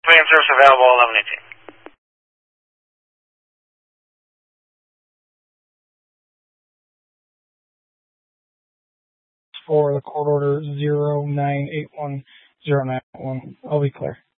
Clean service available 1118. For the court order 09810911. I'll be clear.